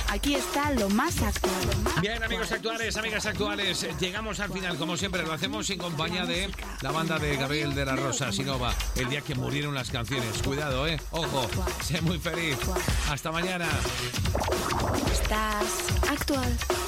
Aquí está lo más actual. Bien, amigos actuales, amigas actuales, llegamos al final, como siempre, lo hacemos en compañía de la banda de Gabriel de la Rosa, Sinova, el día que murieron las canciones. Cuidado, ojo, sé muy feliz. Hasta mañana. Estás actual.